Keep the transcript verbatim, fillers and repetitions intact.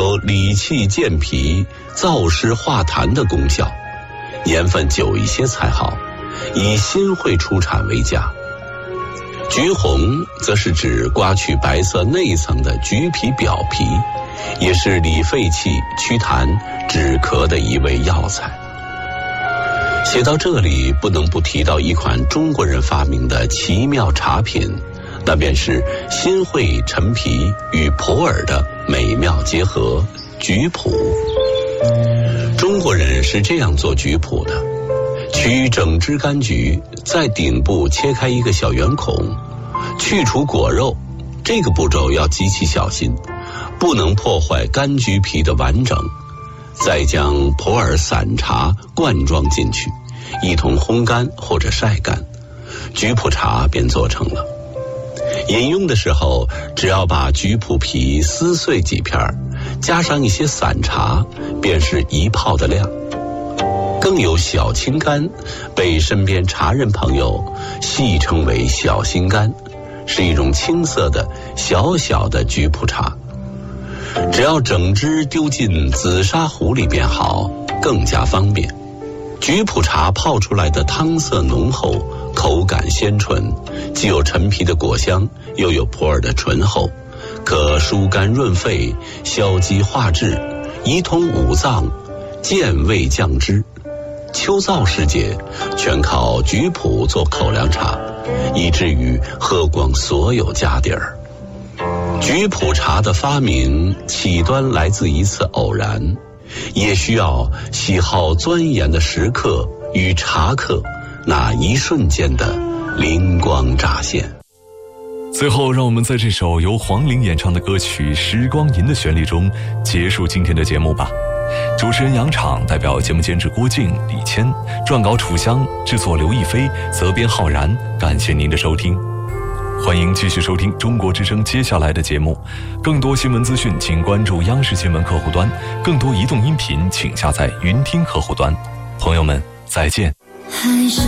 有理气健脾、燥湿化痰的功效，年份久一些才好，以新会出产为佳。橘红则是指刮去白色内层的橘皮表皮，也是理肺气、祛痰、止咳的一味药材。写到这里，不能不提到一款中国人发明的奇妙茶品，那便是新会陈皮与普洱的美妙结合——橘普。中国人是这样做橘普的：取整只柑橘，在顶部切开一个小圆孔，去除果肉。这个步骤要极其小心，不能破坏柑橘皮的完整。再将普洱散茶灌装进去，一同烘干或者晒干，橘普茶便做成了。饮用的时候，只要把橘普皮撕碎几片，加上一些散茶，便是一泡的量。更有小青柑，被身边茶人朋友戏称为小心柑，是一种青色的小小的橘普茶。只要整只丢进紫砂壶里便好，更加方便。橘普茶泡出来的汤色浓厚，口感鲜醇，既有陈皮的果香，又有普洱的醇厚，可疏肝润肺、消积化滞、移通五脏、健胃降脂。秋燥时节，全靠橘普做口粮茶，以至于喝光所有家底儿。橘普茶的发明起端来自一次偶然，也需要喜好钻研的食客与茶客那一瞬间的灵光乍现。 最后，让我们在这首由黄龄演唱的歌曲《时光吟》的旋律中结束今天的节目吧。主持人杨昶，代表节目监制郭靖、李谦，撰稿楚香，制作刘亦菲，责编浩然。感谢您的收听，欢迎继续收听中国之声接下来的节目。更多新闻资讯，请关注央视新闻客户端；更多移动音频，请下载云听客户端。朋友们，再见。 还是